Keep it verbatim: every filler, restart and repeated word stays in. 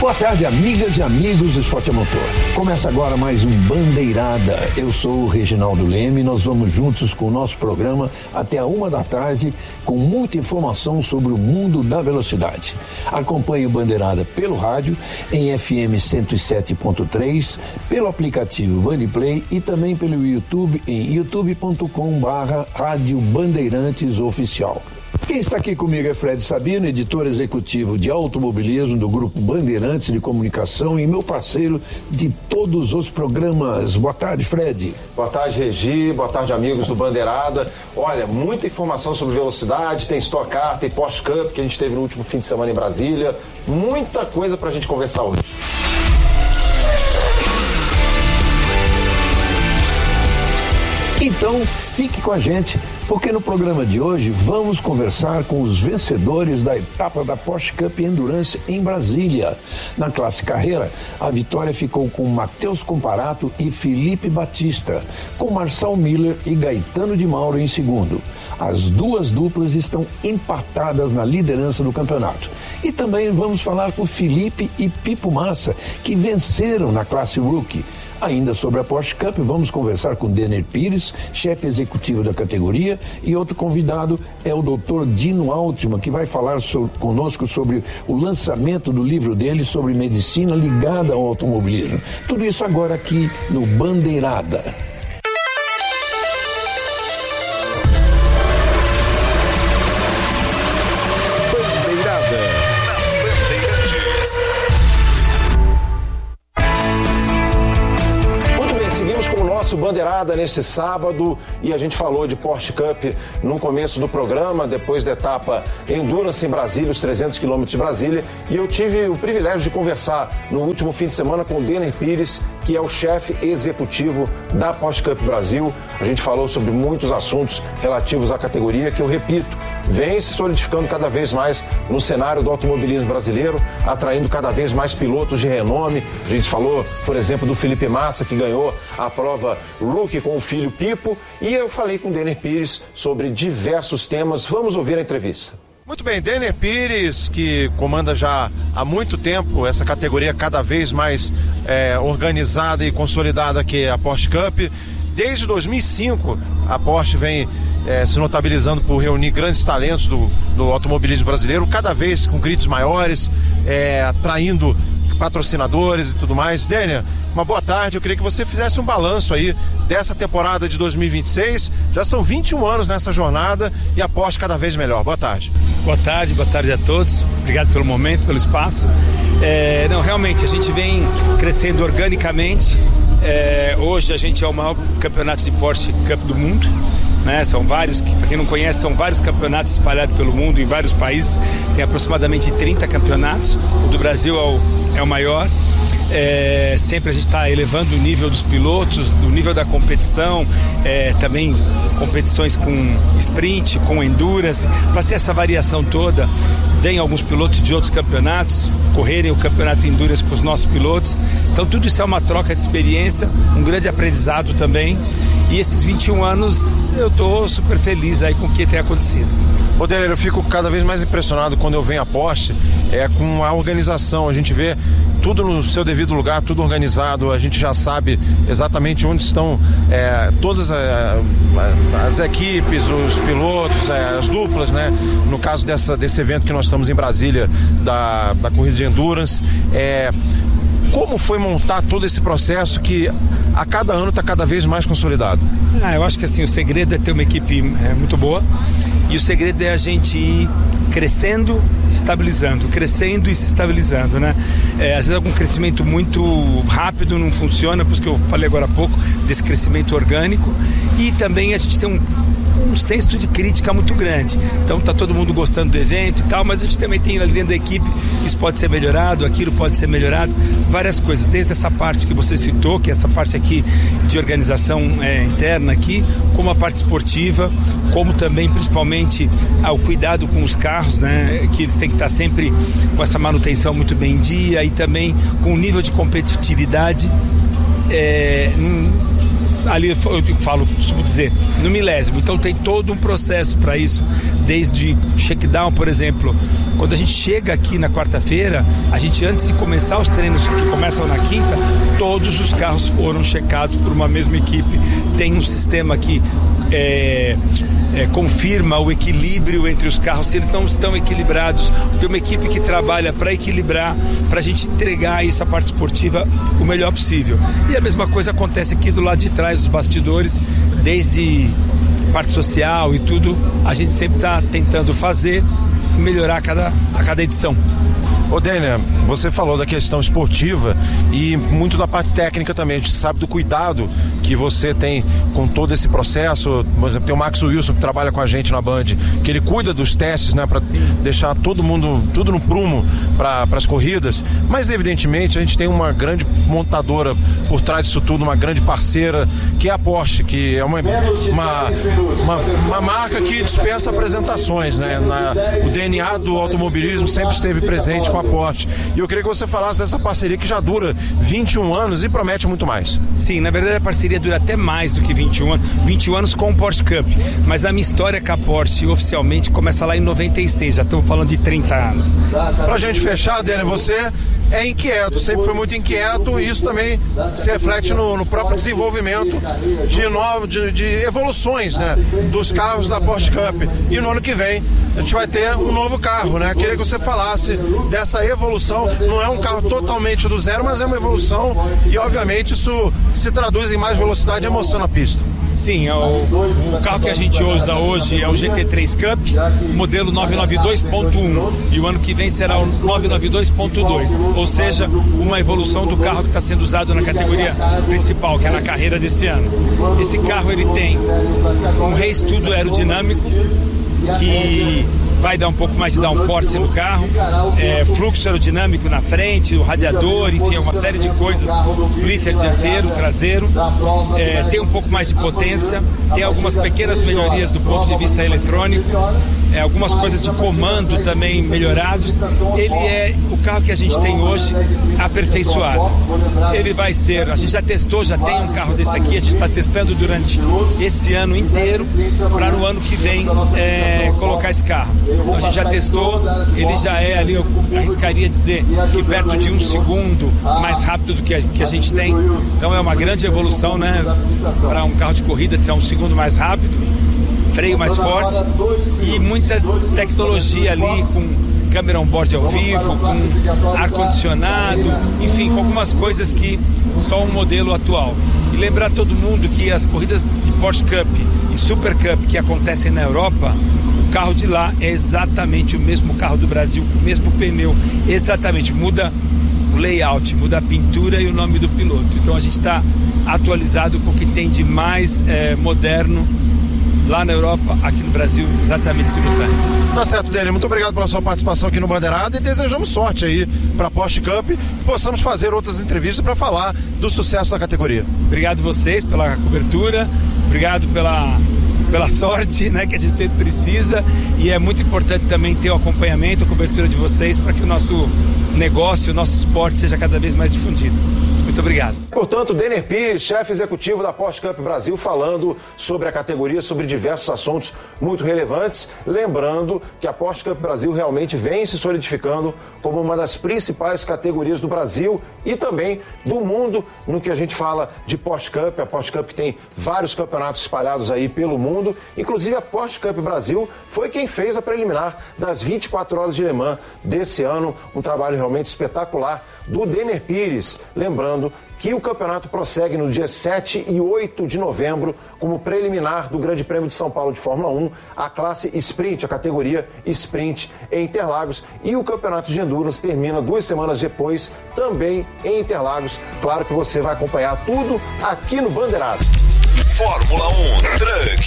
Boa tarde, amigas e amigos do Esporte a Motor. Começa agora mais um Bandeirada. Eu sou o Reginaldo Leme e nós vamos juntos com o nosso programa até a uma da tarde com muita informação sobre o mundo da velocidade. Acompanhe o Bandeirada pelo rádio em F M cento e sete ponto três, pelo aplicativo Bandeplay e também pelo YouTube em youtube ponto com barra Rádio Bandeirantes Oficial. Quem está aqui comigo é Fred Sabino, editor executivo de automobilismo do Grupo Bandeirantes de Comunicação e meu parceiro de todos os programas. Boa tarde, Fred. Boa tarde, Regi. Boa tarde, amigos do Bandeirada. Olha, muita informação sobre velocidade, tem Stock Car, tem Porsche Cup, que a gente teve no último fim de semana em Brasília. Muita coisa pra gente conversar hoje. Então fique com a gente, porque no programa de hoje vamos conversar com os vencedores da etapa da Porsche Cup Endurance em Brasília. Na classe carreira, a vitória ficou com Matheus Comparato e Felipe Batista, com Marcel Miller e Gaetano de Mauro em segundo. As duas duplas estão empatadas na liderança do campeonato. E também vamos falar com Felipe e Pipo Massa, que venceram na classe Rookie. Ainda sobre a Porsche Cup, vamos conversar com Denner Pires, chefe executivo da categoria, e outro convidado é o doutor Dino Altman, que vai falar so, conosco sobre o lançamento do livro dele sobre medicina ligada ao automobilismo. Tudo isso agora aqui no Bandeirada. Bandeirada nesse sábado, e a gente falou de Porsche Cup no começo do programa, depois da etapa Endurance em Brasília, os trezentos quilômetros de Brasília, e eu tive o privilégio de conversar no último fim de semana com o Denner Pires, que é o chefe executivo da Porsche Cup Brasil. A gente falou sobre muitos assuntos relativos à categoria, que eu repito, vem se solidificando cada vez mais no cenário do automobilismo brasileiro, atraindo cada vez mais pilotos de renome. A gente falou, por exemplo, do Felipe Massa, que ganhou a prova Rookie com o filho Pipo, e eu falei com o Denner Pires sobre diversos temas. Vamos ouvir a entrevista. Muito bem, Denner Pires, que comanda já há muito tempo essa categoria cada vez mais é, organizada e consolidada, que é a Porsche Cup. Desde dois mil e cinco, a Porsche vem É, se notabilizando por reunir grandes talentos do, do automobilismo brasileiro, cada vez com gritos maiores, é, atraindo patrocinadores e tudo mais. Denner, uma boa tarde. Eu queria que você fizesse um balanço aí dessa temporada de dois mil e vinte e seis. Já são vinte e um anos nessa jornada e a Porsche cada vez melhor. Boa tarde. Boa tarde, boa tarde a todos. Obrigado pelo momento, pelo espaço. É, não, realmente, a gente vem crescendo organicamente. É, hoje a gente é o maior campeonato de Porsche Cup do mundo. Né? São vários, para quem não conhece, são vários campeonatos espalhados pelo mundo, em vários países. Tem aproximadamente trinta campeonatos. O do Brasil é o, é o maior. É, sempre a gente está elevando o nível dos pilotos, o nível da competição, é, também competições com sprint, com endurance, para ter essa variação toda. Vem alguns pilotos de outros campeonatos correrem o campeonato endurance com os nossos pilotos. Então tudo isso é uma troca de experiência, um grande aprendizado também. E esses vinte e um anos eu estou super feliz aí com o que tem acontecido. Ô Denner, eu fico cada vez mais impressionado quando eu venho à Porsche, é com a organização. A gente vê tudo no seu devido lugar, tudo organizado. A gente já sabe exatamente onde estão é, todas a, a, as equipes, os pilotos, é, as duplas, né? No caso dessa, desse evento que nós estamos em Brasília, da, da corrida de Endurance, é, como foi montar todo esse processo que a cada ano está cada vez mais consolidado? Ah, eu acho que assim, o segredo é ter uma equipe é, muito boa, e o segredo é a gente ir crescendo, se estabilizando, crescendo e se estabilizando, né? É, às vezes algum crescimento muito rápido não funciona, por isso que eu falei agora há pouco desse crescimento orgânico, e também a gente tem um um senso de crítica muito grande. Então tá todo mundo gostando do evento e tal, mas a gente também tem ali dentro da equipe, isso pode ser melhorado, aquilo pode ser melhorado, várias coisas, desde essa parte que você citou, que é essa parte aqui de organização é, interna aqui, como a parte esportiva, como também principalmente ao cuidado com os carros, né, que eles têm que estar sempre com essa manutenção muito bem em dia, e também com o nível de competitividade é, ali, eu falo, costumo dizer, no milésimo. Então tem todo um processo para isso, desde shakedown, por exemplo. Quando a gente chega aqui na quarta-feira, a gente, antes de começar os treinos que começam na quinta, todos os carros foram checados por uma mesma equipe. Tem um sistema que é, é, confirma o equilíbrio entre os carros, se eles não estão equilibrados. Tem uma equipe que trabalha para equilibrar, para a gente entregar isso, a parte esportiva, o melhor possível. E a mesma coisa acontece aqui do lado de trás dos bastidores, desde parte social e tudo, a gente sempre está tentando fazer e melhorar a cada, a cada edição. Ô Denner, você falou da questão esportiva e muito da parte técnica também. A gente sabe do cuidado que você tem com todo esse processo. Por exemplo, tem o Max Wilson que trabalha com a gente na Band, que ele cuida dos testes, né, para deixar todo mundo, tudo no prumo para as corridas. Mas evidentemente a gente tem uma grande montadora por trás disso tudo, uma grande parceira, que é a Porsche, que é uma, uma, uma, uma marca que dispensa apresentações, né? Na, o D N A do automobilismo sempre esteve presente com a Porsche. E eu queria que você falasse dessa parceria que já dura vinte e um anos e promete muito mais. Sim, na verdade a parceria dura até mais do que vinte e um anos, vinte e um anos com o Porsche Cup, mas a minha história com a Porsche oficialmente começa lá em noventa e seis, já estamos falando de trinta anos. Pra gente fechar, Denner, você é inquieto, sempre foi muito inquieto, e isso também se reflete no, no próprio desenvolvimento de, novo, de, de evoluções, né, dos carros da Porsche Cup. E no ano que vem a gente vai ter um novo carro, né? Queria que você falasse dessa evolução. Não é um carro totalmente do zero, mas é uma evolução, e obviamente isso se traduz em mais velocidade e emoção na pista. Sim, é o, o carro que a gente usa hoje é o G T três Cup, modelo novecentos e noventa e dois ponto um, e o ano que vem será o novecentos e noventa e dois ponto dois, ou seja, uma evolução do carro que está sendo usado na categoria principal, que é na carreira desse ano. Esse carro ele tem um reestudo aerodinâmico que vai dar um pouco mais de downforce no carro, é, fluxo aerodinâmico na frente, o radiador, enfim, uma série de coisas, splitter dianteiro, traseiro, é, tem um pouco mais de potência, tem algumas pequenas melhorias do ponto de vista eletrônico, é, algumas coisas de comando também melhorados. Ele é o carro que a gente tem hoje aperfeiçoado. Ele vai ser, a gente já testou, já tem um carro desse aqui, a gente está testando durante esse ano inteiro, para no ano que vem é, colocar esse carro. A gente já testou, ele já é ali, eu arriscaria dizer que perto de um segundo mais rápido do que a, que a gente tem. Então é uma grande evolução, né? Para um carro de corrida ter um segundo mais rápido, freio mais forte e muita tecnologia ali, com câmera on-board ao vivo, com ar-condicionado, enfim, com algumas coisas que só um modelo atual. E lembrar todo mundo que as corridas de Porsche Cup e Super Cup que acontecem na Europa, o carro de lá é exatamente o mesmo carro do Brasil, o mesmo pneu, exatamente, muda o layout, muda a pintura e o nome do piloto. Então a gente está atualizado com o que tem de mais é, moderno lá na Europa, aqui no Brasil, exatamente simultâneo. Tá certo, Denner. Muito obrigado pela sua participação aqui no Bandeirada e desejamos sorte aí para a Porsche Cup e possamos fazer outras entrevistas para falar do sucesso da categoria. Obrigado vocês pela cobertura, obrigado pela, pela sorte, né, que a gente sempre precisa, e é muito importante também ter o acompanhamento, a cobertura de vocês para que o nosso negócio, o nosso esporte seja cada vez mais difundido. Muito obrigado. Portanto, Denner Pires, chefe executivo da Porsche Cup Brasil, falando sobre a categoria, sobre diversos assuntos muito relevantes. Lembrando que a Porsche Cup Brasil realmente vem se solidificando como uma das principais categorias do Brasil e também do mundo no que a gente fala de Porsche Cup. A Porsche Cup que tem vários campeonatos espalhados aí pelo mundo. Inclusive a Porsche Cup Brasil foi quem fez a preliminar das vinte e quatro horas de Le Mans desse ano. Um trabalho realmente espetacular do Denner Pires. Lembrando que o campeonato prossegue no dia sete e oito de novembro como preliminar do Grande Prêmio de São Paulo de Fórmula um, a classe Sprint, a categoria Sprint em Interlagos, e o campeonato de Endurance termina duas semanas depois, também em Interlagos. Claro que você vai acompanhar tudo aqui no Bandeirada. Fórmula um Truck.